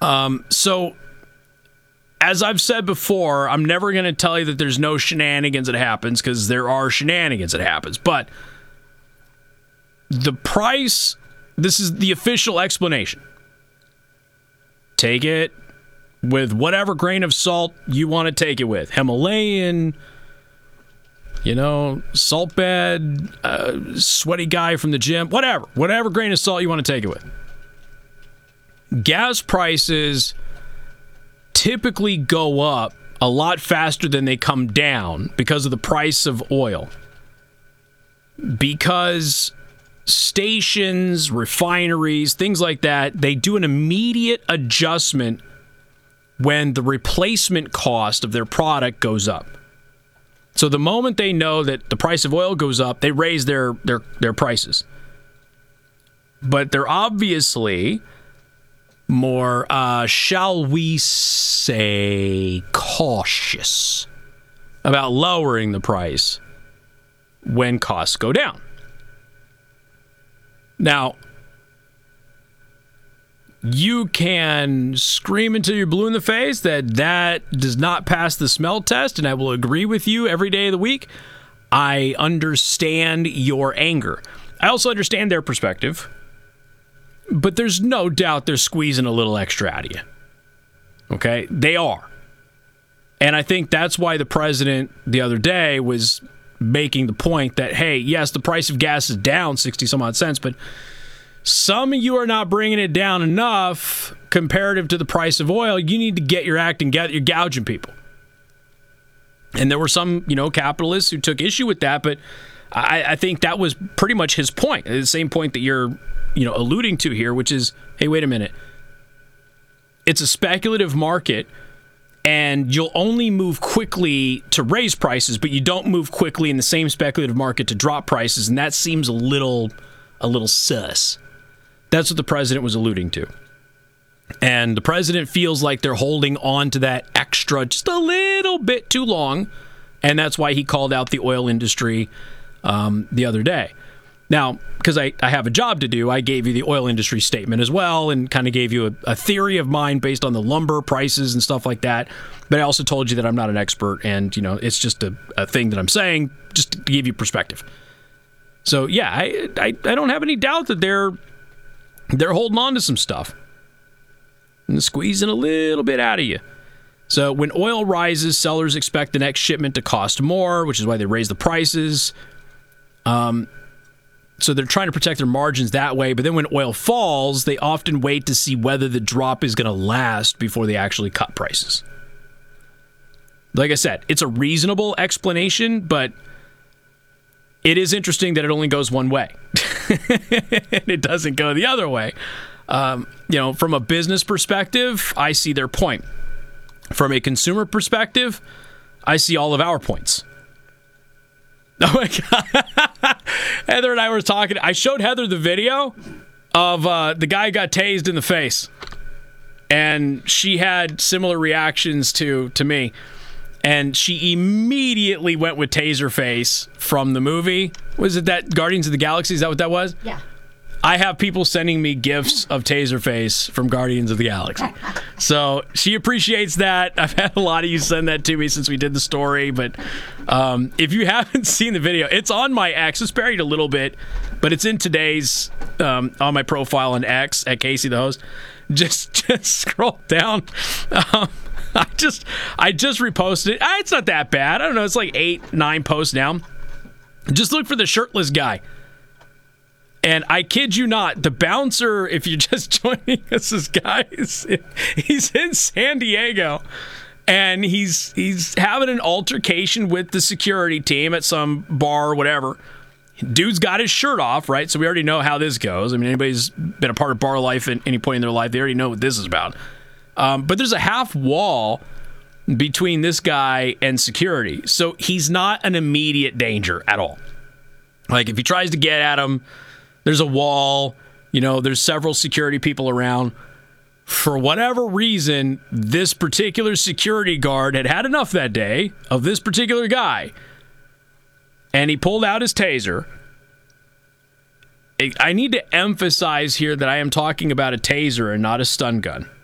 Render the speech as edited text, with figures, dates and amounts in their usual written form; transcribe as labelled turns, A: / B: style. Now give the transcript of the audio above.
A: So, as I've said before, I'm never going to tell you that there's no shenanigans that happens, because there are shenanigans that happens. But the price, this is the official explanation. Take it with whatever grain of salt you want to take it with. Himalayan, salt bed, sweaty guy from the gym, whatever grain of salt you want to take it with. Gas prices typically go up a lot faster than they come down because of the price of oil. Because stations, refineries, things like that, they do an immediate adjustment when the replacement cost of their product goes up. So the moment they know that the price of oil goes up, they raise their prices. But they're obviously more, shall we say, cautious about lowering the price when costs go down. Now, you can scream until you're blue in the face that does not pass the smell test, and I will agree with you every day of the week. I understand your anger. I also understand their perspective, but there's no doubt they're squeezing a little extra out of you. Okay? They are. And I think that's why the president the other day was making the point that, hey, yes, the price of gas is down 60 some odd cents, but some of you are not bringing it down enough comparative to the price of oil. You need to get your act and you're gouging people. And there were some, capitalists who took issue with that, but I think that was pretty much his point. The same point that you're, alluding to here, which is, hey, wait a minute. It's a speculative market, and you'll only move quickly to raise prices, but you don't move quickly in the same speculative market to drop prices, and that seems a little sus. That's what the president was alluding to. And the president feels like they're holding on to that extra just a little bit too long, and that's why he called out the oil industry the other day. Now, because I have a job to do, I gave you the oil industry statement as well and kind of gave you a theory of mine based on the lumber prices and stuff like that. But I also told you that I'm not an expert, and, it's just a thing that I'm saying just to give you perspective. So, yeah, I don't have any doubt that they're holding on to some stuff and squeezing a little bit out of you. So when oil rises, sellers expect the next shipment to cost more, which is why they raise the prices. So they're trying to protect their margins that way. But then when oil falls, they often wait to see whether the drop is going to last before they actually cut prices. Like I said, it's a reasonable explanation, but it is interesting that it only goes one way. And it doesn't go the other way. From a business perspective, I see their point. From a consumer perspective, I see all of our points. Oh my God. Heather and I were talking. I showed Heather the video of the guy who got tased in the face. And she had similar reactions to me. And she immediately went with Taserface from the movie. Was it that Guardians of the Galaxy? Is that what that was?
B: Yeah.
A: I have people sending me gifts of Taserface from Guardians of the Galaxy. So she appreciates that. I've had a lot of you send that to me since we did the story. But if you haven't seen the video, it's on my X. It's buried a little bit, but it's in today's, on my profile on X at Casey the Host. Just scroll down. I just reposted it. It's not that bad. I don't know. It's like 8-9 posts now. Just look for the shirtless guy. And I kid you not, the bouncer, if you're just joining us, this guy, he's in San Diego. And he's having an altercation with the security team at some bar or whatever. Dude's got his shirt off, right? So we already know how this goes. I mean, anybody's been a part of bar life at any point in their life, they already know what this is about. But there's a half wall between this guy and security. So he's not an immediate danger at all. Like, if he tries to get at him, there's a wall, there's several security people around. For whatever reason, this particular security guard had enough that day of this particular guy. And he pulled out his taser. I need to emphasize here that I am talking about a taser and not a stun gun.